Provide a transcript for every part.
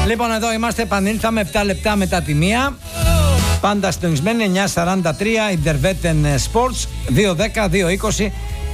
Λοιπόν, εδώ είμαστε, επανήλθαμε 7 λεπτά μετά τη 1. Πάντα συντονισμένοι, 9:43, Interveten Sports, 210-220-5943,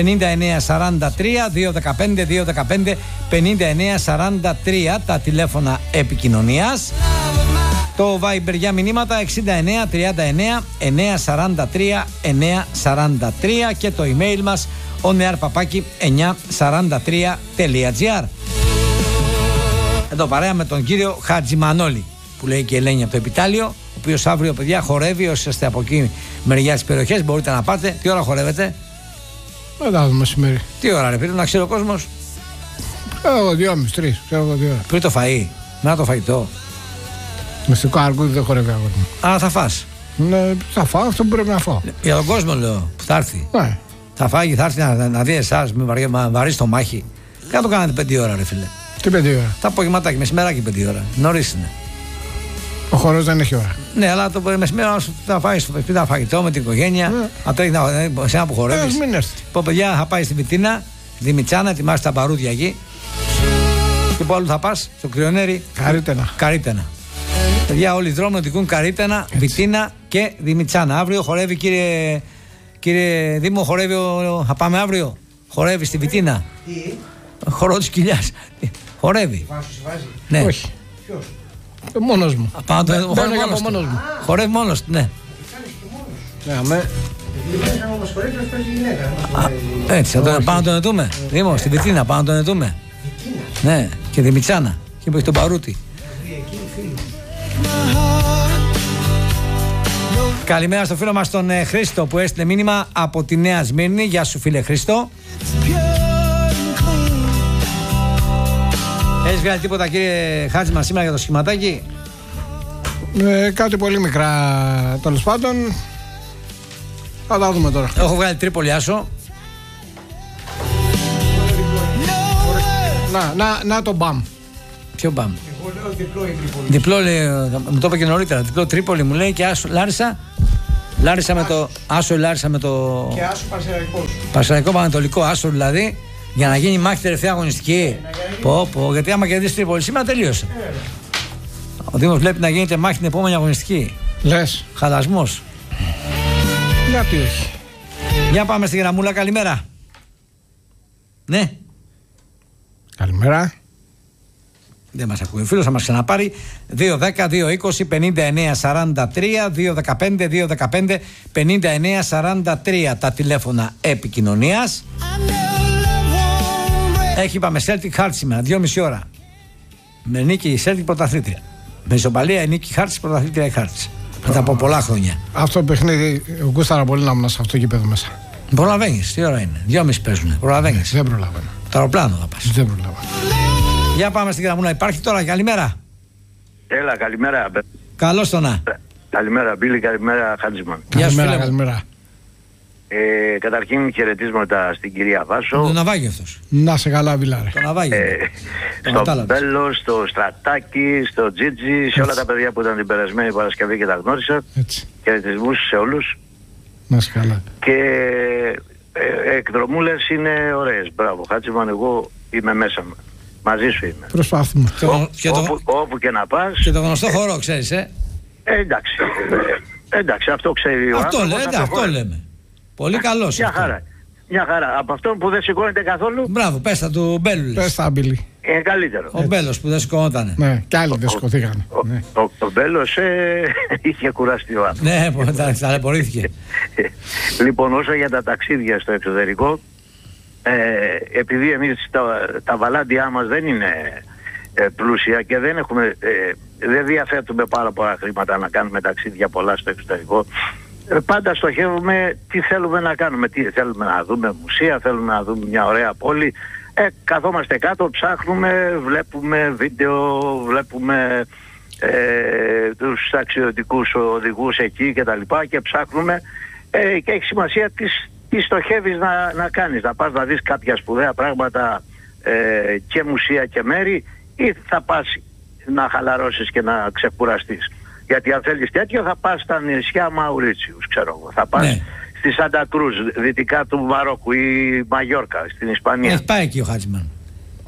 215-215-5943, τα τηλέφωνα επικοινωνίας. Το Viber για μηνύματα 6939-943-943 και το email μας onearpapaki943.gr. Εδώ παρέα με τον κύριο Χατζημανόλη, που λέει και η Ελένη από το Επιτάλιο, ο οποίος αύριο, παιδιά, χορεύει. Όσοι είστε από εκεί μεριά της περιοχές μπορείτε να πάτε. Τι ώρα χορεύετε? Μετά το μεσημέρι. Τι ώρα, ρε πήρε, να ξέρει ο κόσμος? Εγώ 2,5-3, ξέρω εγώ 2 ώρα. Πριν το φαΐ, μετά το φαγητό. Μυστικό αρκούδι δεν χορεύει ακόμα. Α, θα φας? Ναι, θα φάω αυτό που πρέπει να φάω. Για τον κόσμο λέω, που θα έρθει. Ναι. Θα φάγει, θα έρθει να δει εσάς, με βαρύ στο μάχη. Και να το κάνετε 5 ώρα, ρε φίλε. Τι 5 ώρα? Τα απογευματάκι, μεσημεράκι 5 ώρα. Νωρίς είναι. Ο χορός δεν έχει ώρα. Ναι, αλλά το μεσημέρι θα φάει στο σπίτι, φαγητό με την οικογένεια. Αυτό έχει σε ένα που χορεύει. Μην έρθει. Πω, παιδιά, θα πάει στη Βιτίνα, στη Μιτσάνα, ετοιμάσει τα μπαρούδια εκεί. Και πού άλλο θα πας? Στο Κρυονέρι. Καρίτενα. Παιδιά, όλοι οι δρόμοι οδηγούν Καρίτενα, Βιτίνα και Δημητσάνα. Αύριο χορεύει, κύριε Δήμο, χορεύει. Θα πάμε αύριο. Χορεύει στη Βιτίνα. Τι? Χορό της Κοιλιάς. Χορεύει. Βάζει. Ναι. Όχι. Ποιος? Μόνος μου. Χορεύει μόνος του, ναι. Ναι, αμέ. Δηλαδή, αν όμως χορεύει, παίζει γυναίκα. Έτσι, πάμε να τον ετούμε. Δήμο, στη Βιτίνα, πάμε να τον ετούμε. Ναι, και Δημητσάνα. Και που έχει τον Παρούτη. Καλημέρα στο φίλο μας τον Χρήστο που έστειλε μήνυμα από τη Νέα Σμύρνη. Γεια σου, φίλε Χρήστο. Έχεις βγάλει τίποτα, κύριε Χάτζημα, σήμερα για το σχηματάκι? Κάτι πολύ μικρά, τέλος πάντων. Θα τα δούμε τώρα. Έχω βγάλει Τρίπολη Άσο. Να το μπαμ. Ποιο μπαμ? Εγώ λέω διπλό η Τρίπολη. Διπλό, λέει, μου το είπε και νωρίτερα. Διπλό Τρίπολη μου λέει και Άσο Λάρισα. Λάρισα με το. Άσο Λάρισα με το. Και Άσο Παρσεραϊκός. Παρσεραϊκό Πανατολικό Άσο δηλαδή. Για να γίνει μάχη τελευταία αγωνιστική. Πω, γιατί άμα κερδίσει Τρίπολη σήμερα τελείωσε. Ο Δήμος βλέπει να γίνεται μάχη την επόμενη αγωνιστική. Λες. Χαλασμός. Γιατί όχι. Για πάμε στη γραμμούλα, καλημέρα. Ναι. Καλημέρα. Δεν μας ακούει ο φίλος, θα μας ξαναπάρει. 210-220-5943, 215-215-5943 τα τηλέφωνα επικοινωνίας. Έχει, πάμε, Celtic Hearts σήμερα, 2,5 ώρα. Με νίκη η Celtic πρωταθλήτρια. Με ισοπαλία η νίκη Hearts πρωταθλήτρια η Hearts. Μετά από πολλά χρόνια. Αυτό το παιχνίδι, γούσταρα πολύ να ήμουν σε αυτό το γήπεδο μέσα. Προλαβαίνεις, τι ώρα είναι? 2,5 παίζουνε. Προλαβαίνεις? Δεν προλαβαίνω. Το αεροπλάνο θα πας. Δεν προλαβαίνω. Για πάμε στην γραμμούλα. Υπάρχει τώρα, καλημέρα. Έλα, καλημέρα. Καλώς το να. Καλημέρα, Μπίλη, καλημέρα, Χάτζημαν. Γεια σου, φίλε μου. Καλημέρα. Καταρχήν χαιρετίσματα στην κυρία Βάσο. Το ναυάγιο αυτός. Να σε καλά, Βιλάρε. Το ναυάγιο. Στο Μπέλο, στο Στρατάκι, στο Τζίτζι, σε όλα τα παιδιά που ήταν την περασμένη Παρασκευή και τα γνώρισα. Έτσι. Χαιρετισμούς σε όλους. Να σε καλά. Και εκδρομούλες είναι ωραίες. Μπράβο, Χάτζημαν, εγώ είμαι μέσα. Μαζί σου είμαι. Προσπάθουμε. Όπου και να πας. Και το γνωστό χώρο, ξέρεις, εντάξει. Εντάξει, αυτό ξέρει ο άνθρωπος. Αυτό λέμε. Πολύ καλός. Μια χαρά. Από αυτόν που δεν σηκώνεται καθόλου. Μπράβο, πες τα του Μπέλου. Πες τα, Μπίλη. Είναι καλύτερο. Ο Μπέλος που δεν σηκωνότανε. Ναι, κι άλλοι δεν σηκωθήκανε. Ο Μπέλος είχε κουραστεί ο άνθρωπος. Ναι, ταλαιπωρήθηκε. Λοιπόν, όσο για τα ταξίδια στο εξωτερικό, επειδή εμείς τα βαλάντια μας δεν είναι πλούσια και δεν διαθέτουμε πάρα πολλά χρήματα να κάνουμε ταξίδια πολλά στο εξωτερικό, πάντα στοχεύουμε τι θέλουμε να κάνουμε. Τι θέλουμε να δούμε μουσεία, θέλουμε να δούμε μια ωραία πόλη. Καθόμαστε κάτω, ψάχνουμε, βλέπουμε βίντεο, βλέπουμε τους ταξιδιωτικούς οδηγούς εκεί και τα λοιπά και ψάχνουμε και έχει σημασία τι στοχεύεις να κάνεις. Να πας να δεις κάποια σπουδαία πράγματα και μουσεία και μέρη ή θα πας να χαλαρώσεις και να ξεκουραστείς. Γιατί αν θέλεις τέτοιο θα πας στα νησιά Μαουρίτσιους, ξέρω εγώ. Θα πας στη Σάντα Κρούζ, δυτικά του Μαρόκου ή Μαγιόρκα, στην Ισπανία. Έχει πάει εκεί ο Χάτζημαν.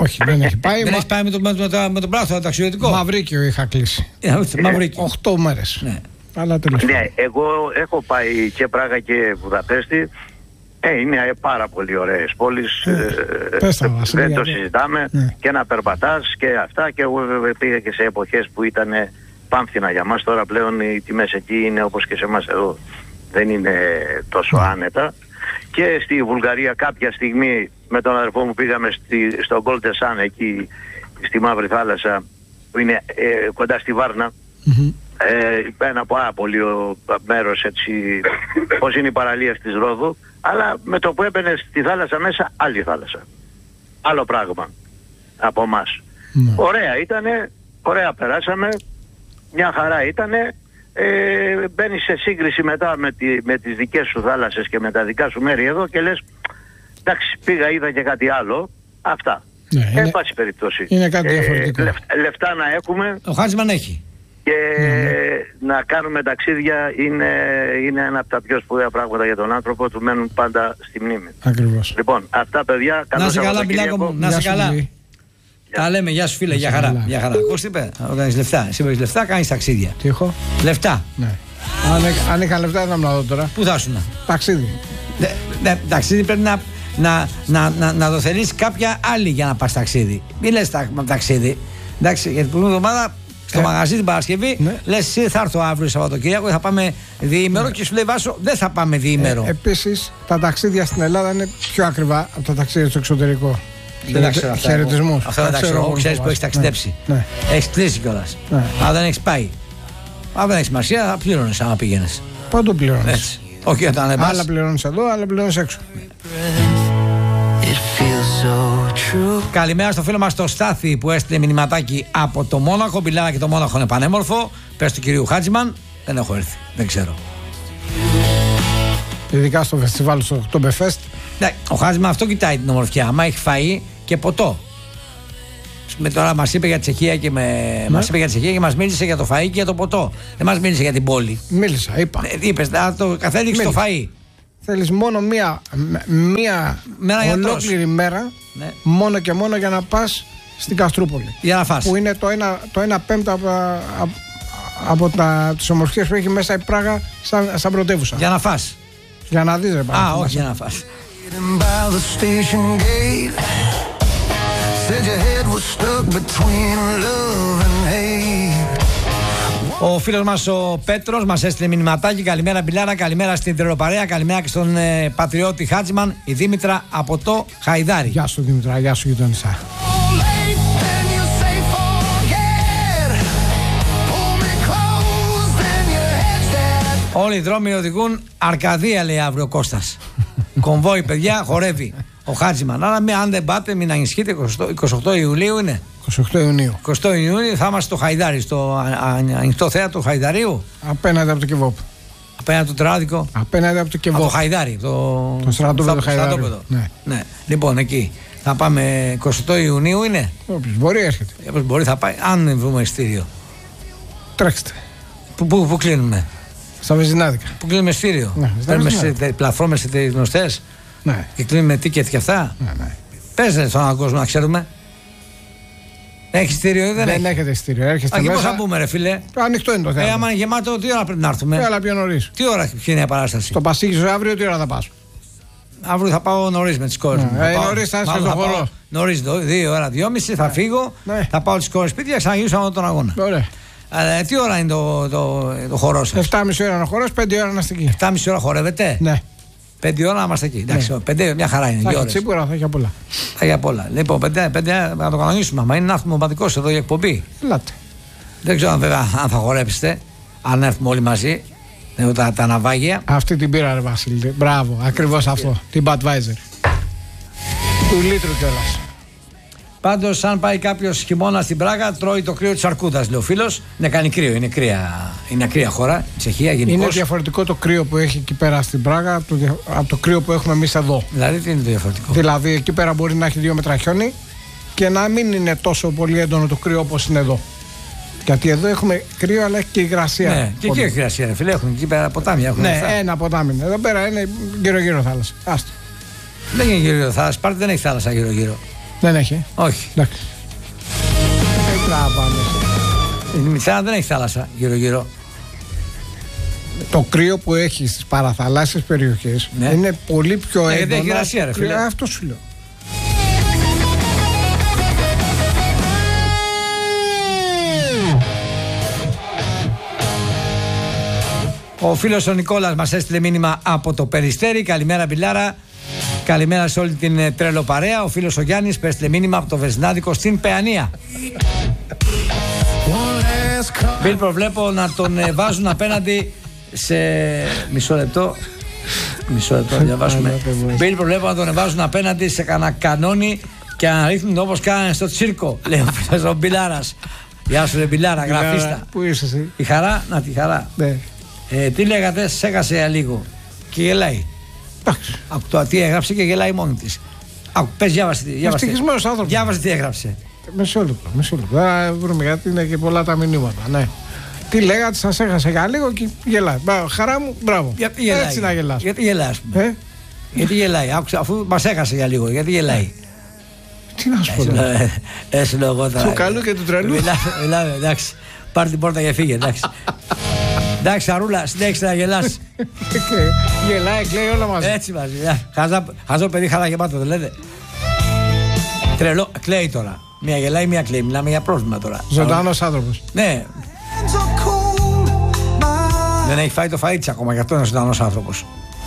Όχι, δεν έχει πάει. Δεν έχει πάει με τον πράθο ταξιδιωτικό. Μαυρίκιο είχα κλείσει. Μαυρίκιο. 8 μέρες. Ναι. Αλλά τέλος πάντων. Ναι, εγώ έχω πάει και Πράγα και Βουδαπέστη. Είναι πάρα πολύ ωραίες πόλεις. Δεν το συζητάμε. Ναι. Και να περπατάς και αυτά. Και εγώ βέβαια πήγα και σε εποχές που ήταν πάμφθηνα για μας. Τώρα πλέον οι τιμές εκεί είναι όπως και σε εμάς εδώ. Δεν είναι τόσο άνετα. Και στη Βουλγαρία κάποια στιγμή με τον αδερφό μου πήγαμε στο Golden Sun εκεί στη Μαύρη Θάλασσα που είναι κοντά στη Βάρνα. Ένα πάρα πολύ μέρος έτσι πώς είναι η παραλία της Ρόδου, αλλά με το που έμπαινε στη θάλασσα μέσα άλλη θάλασσα, άλλο πράγμα από εμάς. Ωραία ήτανε, ωραία περάσαμε, μια χαρά ήτανε. Μπαίνεις σε σύγκριση μετά με τις δικές σου θάλασσες και με τα δικά σου μέρη εδώ και λες εντάξει, πήγα, είδα και κάτι άλλο. Αυτά. Εν πάση περιπτώσει. Είναι κάτι διαφορετικό. Λεφτά να έχουμε. Ο Χάτζημαν έχει. Και να κάνουμε ταξίδια είναι ένα από τα πιο σπουδαία πράγματα για τον άνθρωπο, του μένουν πάντα στη μνήμη. Ακριβώς. Λοιπόν, αυτά παιδιά, να είσαι καλά, Μπιλάκο μου, να είσαι καλά. Τα λέμε, γεια σου φίλε, για χαρά. Για χαρά. Πώς είπε, όταν έχεις λεφτά, εσύ έχεις λεφτά, κάνεις ταξίδια. Τι έχω? Λεφτά. Ναι. Αν είχα λεφτά δεν θα δω τώρα. Πού θα ήσουν? Ταξίδι. Ταξίδι πρέπει να το θελείς κάποια άλλη για να πας ταξίδι. Μην λες ταξίδι. Εντάξει, γιατί την προηγούμενη εβδομάδα στο μαγαζί την Παρασκευή λες εσύ θα έρθω αύριο Σαββατοκύριακο, θα πάμε διήμερο και σου λέει Βάσο δεν θα πάμε διήμερο. Επίσης τα ταξίδια στην Ελλάδα είναι πιο ακριβά από τα ταξίδια στο εξωτερικό. Δεν τα ξέρω αυτά. Χαιρετισμούς. Αυτό δεν τα ξέρω. Ξέρεις που έχεις ταξιδέψει. Έχεις κλείσει κιόλας. Αλλά δεν έχεις πάει. Αν δεν έχει σημασία, θα πλήρωνες άμα πήγαινες. Παντού πληρώνεις. Όχι όταν δεν πας. Άλλα πληρώνεις εδώ, άλλα πληρώνεις έξω. Καλημέρα στο φίλο μας το Στάθη που έστειλε μηνυματάκι από το Μόναχο. Μπιλάρα και το Μόναχο είναι πανέμορφο. Πες του κυρίου Χάτζημαν. Δεν έχω έρθει. Δεν ξέρω. Ειδικά στο φεστιβάλ στο Oktoberfest. Ναι, ο Χάτζημαν αυτό κοιτάει την ομορφιά. Άμα έχει φαΐ και ποτό. Τώρα μας είπε για Τσεχία και μας μίλησε για το φαΐ και για το ποτό. Δεν μας μίλησε για την πόλη. Μίλησα, είπα. Είπες, να το καθέληξε το φαΐ. Θέλεις μόνο μία ολόκληρη μέρα, μόνο και μόνο για να πας στην Καστρούπολη. Για να φας. Που είναι το 1/5 από τις ομορφιές που έχει μέσα η Πράγα σαν πρωτεύουσα. Για να φας. Για να δεις ρε Πράγα. Όχι για να φας. Ο φίλος μας ο Πέτρος μας έστειλε μηνυματάκι. Καλημέρα Μπιλάρα, καλημέρα στην τρελοπαρέα, καλημέρα και στον πατριώτη Χάτζημαν, η Δήμητρα από το Χαϊδάρι. Γεια σου Δήμητρα, γεια σου γειτόνισσα. Όλοι οι δρόμοι οδηγούν Αρκαδία, λέει αύριο ο Κώστας. Κομβόι παιδιά, χορεύει ο Χάτζημαν. Αλλά αν δεν πάτε, μην ανησυχείτε, 28 Ιουλίου είναι. 28 Ιουνίου. 28 Ιουνίου θα είμαστε στο Χαϊδάρι, στο ανοιχτό θέατρο του Χαϊδαρίου. Απέναντι από το Κεβόπ. Απέναντι από το τράδικο. Απέναντι από το Κεβόπ. Από το Χαϊδάρι. Το στρατόπεδο Χαϊδάριου. Ναι. Λοιπόν, εκεί. Θα πάμε 28 Ιουνίου είναι. Όποιος μπορεί έρχεται. Όποιος μπορεί θα πάει, αν βρούμε ειστήριο. Τρέξτε. Πού κλείνουμε? Στα Βεζινάδικα. Πού κλείνουμε ειστήριο? Παίρνουμε σε πλατφόρμες γνωστές. Ναι. Και κλείνουμε ticket και αυτά. Ναι. Πες στον κόσμο να ξέρουμε. Έχει ειστήριο ή δεν έχετε ειστήριο. Έρχεστε μέσα. μέσα. Πώς θα πούμε, ρε φίλε. Ανοιχτό είναι το θέμα. Άμα είναι γεμάτο, τι ώρα πρέπει να έρθουμε? Έλα πιο νωρίς. Τι ώρα είναι η παράσταση? Το Πασίγι αύριο, τι ώρα θα πας? Αύριο θα πάω νωρίς με τις κόρες μου. Νωρίς θα είσαι στο χώρο. Νωρίς, 2 ώρα, 2.30 θα φύγω. Θα πάω τις κόρες σπίτια και ξαναγυρίσω τον αγώνα. Ωραία. Τι ώρα είναι το χορό σας? 7.30 ώρα είναι ο χορός, 5 ώρα να είστε εκεί. 7.30 ώρα χορεύετε? Ναι. 5 ώρα να είμαστε εκεί. Εντάξει, 5 μια χαρά είναι. Θα έχει τσίπουρα, θα έχει απ' όλα. Θα έχει απ' όλα. Λοιπόν, 5 να το κανονίσουμε. Μα είναι να έρθουμε ο Πατικός εδώ για εκπομπή. Ελάτε. Δεν ξέρω βέβαια αν θα χορέψετε. Αν έρθουμε όλοι μαζί. Τα ναυάγια. Αυτή την πήρα, ρε Βασίλη. Μπράβο, ακριβώς αυτό. Την Budweiser. Του λίτρου κιόλας. Πάντως, αν πάει κάποιος χειμώνα στην Πράγα, τρώει το κρύο της Αρκούδας, λέει ο φίλος. Ναι, κάνει κρύο. Είναι ακραία χώρα. Τσεχία γενικώς. Είναι διαφορετικό το κρύο που έχει εκεί πέρα στην Πράγα από το κρύο που έχουμε εμείς εδώ. Δηλαδή, τι είναι το διαφορετικό? Δηλαδή, εκεί πέρα μπορεί να έχει 2 μέτρα χιόνι και να μην είναι τόσο πολύ έντονο το κρύο όπως είναι εδώ. Γιατί εδώ έχουμε κρύο, αλλά έχει και υγρασία. Ναι, και εκεί έχει υγρασία, ρε φίλε. Έχουν εκεί πέρα ποτάμια. Ναι, ένα ποτάμι. Εδώ πέρα είναι γύρω-γύρω θάλασσα. Άστο. Δεν είναι γύρω-γύρω θάλασσα. Σπάρτη δεν έχει θάλασσα γύρω-γύρω. Δεν έχει. Όχι. Εντάξει. Δεν τραβάμε. Η Λιμιτσάνα δεν έχει θάλασσα γύρω-γύρω. Το κρύο που έχει στις παραθαλάσσιες περιοχές είναι πολύ πιο έντονο. Γιατί έχει υγρασία, ρε φίλε. Αυτό σου λέω. Ο φίλος ο Νικόλας μας έστειλε μήνυμα από το Περιστέρι. Καλημέρα, Μπιλάρα. Καλημέρα σε όλη την τρέλο παρέα. Ο φίλος ο Γιάννης που έστειλε μήνυμα από το Βεζινάδικο στην Παιανία. Μπιλ, προβλέπω να τον βάζουν απέναντι σε. Μισό λεπτό να διαβάσουμε. Μπιλ, προβλέπω να τον βάζουν απέναντι σε κανένα κανόνι και να ρίχνουν όπως κάνανε στο τσίρκο. Λέει ο φίλος ο Μπιλάρας. Γεια σου, ρε Μπιλάρα, γραφίστα. Πού είσαι εσύ? Η χαρά, να τη χαρά. Ναι. Τι λέγατε, σέγασε για λίγο. Και γελάει. Εντάξει. Ακούω τι έγραψε και γελάει μόνη της. Πες, διάβασε. Ευτυχισμένος άνθρωπος. Διάβασε τι έγραψε. Μισό λεπτό. Θα βρούμε, γιατί είναι και πολλά τα μηνύματα. Ναι. Τι λέγατε, σας έχασα για λίγο και γελάει. Χαρά μου, μπράβο. Γιατί γελάει? Έτσι να γελάς. Γιατί γελάει, ας πούμε. Γιατί γελάει, αφού μας έχασε για λίγο, γιατί γελάει. Τι να σου πω τώρα. Έτσι λέω εγώ τώρα. Του καλού και του τρελού. Μιλάμε, εντάξει. Πάρε την πόρτα και φύγε, εντάξει. Εντάξει, Αρούλα, συνέχισε να γελάς. Γελάει, κλαίει όλα μαζί. Έτσι μαζί. Χαζό παιδί, χαρά γεμάτο, δεν λέτε. Τρελό, κλαίει τώρα. Μία γελάει, μία κλαίει. Μιλάμε για πρόβλημα τώρα. Ζωντανός άνθρωπος. Ναι. Δεν έχει φάει το φαΐ της ακόμα, γι' αυτό είναι ζωντανός άνθρωπος.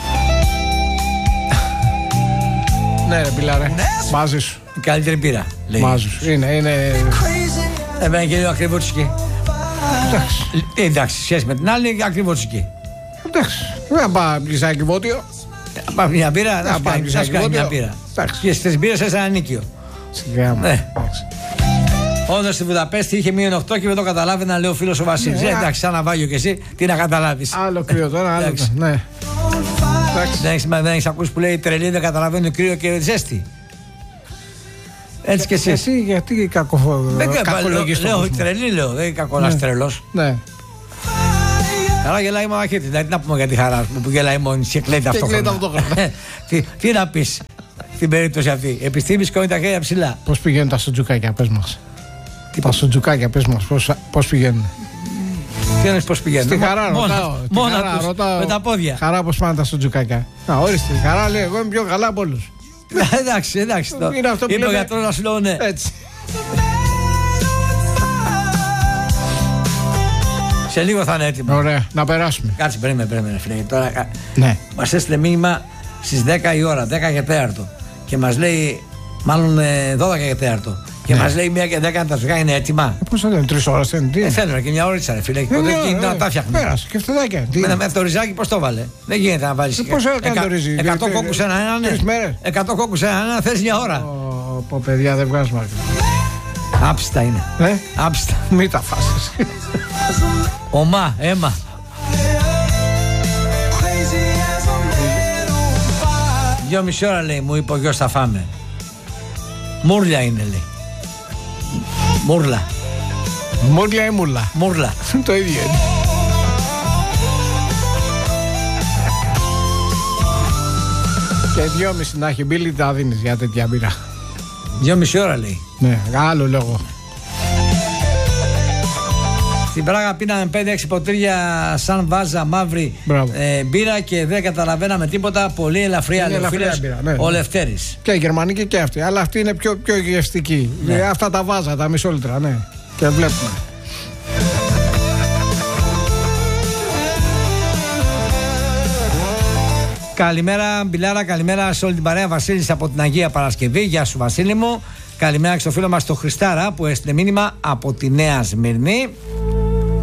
Ναι, ρε Μπιλάρε. Μαζί σου. Η καλύτερη πύρα. Μαζί σου. Είναι. Εμένα και λίγο ακριβούτσικη. Εντάξει, σχέση με την άλλη, ακριβούτσικη. Εντάξει. Δεν πάει πλησάκι βότιο. Πάει μια πύρα, να σου κάνει μια πύρα. Και στις μπύρες σε ένα νίκιο. Σιγά μου. Όντως στη Βουδαπέστη είχε -8 και δεν το καταλάβαινα, λέει ο φίλος ο Βασίλης. Εντάξει, σαν ναυάγιο κι εσύ, τι να καταλάβεις. Άλλο κρύο τώρα, άλλο. Ναι. Δεν έχεις ακούσει που λέει τρελή, δεν καταλαβαίνει κρύο και ζέστη. Έτσι κι εσύ. Εσύ γιατί κακολογείς το κόσμο. Λέω τρελή, λέω, δεν είναι κακό να είσαι τρελός. Ναι. Καλά γελάει η μαμαχέτη, δηλαδή να πούμε για τη χαρά που γελάει μόνη και κλαίει ταυτόχρονα. Τι να πεις στην περίπτωση αυτή. Επιστήμη σηκώνει τα χέρια ψηλά. Πώς πηγαίνουν τα σουτζουκάκια, πες μας. Τα σουτζουκάκια, πες μας, πώς πηγαίνουν. Τι εννοείς πώς πηγαίνουν? Στη χαρά ρωτάω. Με τα πόδια. Χαρά πώς πάνε τα σουτζουκάκια. Να, ορίστε, η χαρά λέει, εγώ είμαι πιο καλά από όλους. Εντάξει. Είπε ο γιατρός να σου λέω ναι. Έτσι. Σε λίγο θα είναι έτοιμο. Ωραία, να περάσουμε. Κάτσε, περίμενε φίλε. Τώρα ναι. Μας έστειλε μήνυμα στις 10 η ώρα, 10 και 4. Και μας λέει, μάλλον 12 και 4. Και μας λέει 1 και 10 τα ζυγά είναι έτοιμα. Πώς θα λένε, 3 ώρες δεν θέλουμε και μια ώριτσα, ρε φίλε. Ποτέ να τα φτιάχνουμε. Πέρασε και φτεδάκια. Με το ριζάκι πώς το βάλε. Δεν γίνεται να βάλεις. Πώς έκανε το ριζί. 100 κόκκους ένα, 100 κόκκους ένα, θες μια ώρα. Πω παιδιά, δεν βγάζουμε άκρη. Άψτα είναι. Άψτα. Μην τα φάσεις. Ομά, αίμα. Δυο μισή ώρα λέει, μου είπε ο γιος θα φάμε. Μούρλια είναι, λέει. Μούρλα. Μούρλια ή μουρλα? Μούρλα. Το ίδιο είναι. Και 2,5 να έχει μπίλι, τα δίνεις για τέτοια μπύρα. 2,5 ώρα λέει. Ναι, άλλο λόγο. Στην Πράγα πίναμε 5-6 ποτήρια σαν βάζα μαύρη μπύρα και δεν καταλαβαίναμε τίποτα. Πολύ ελαφριά, λέει ο φίλος, ο Λευτέρης. Και η γερμανική και αυτή, αλλά αυτή είναι πιο γευστική. Ναι. Αυτά τα βάζα, τα μισόλιτρα, ναι. Και βλέπουμε. Καλημέρα Μπιλάρα, καλημέρα σε όλη την παρέα. Βασίλης από την Αγία Παρασκευή. Γεια σου Βασίλη μου. Καλημέρα και στο φίλο μας το Χριστάρα που έστειλε μήνυμα από τη Νέα Σμύρνη.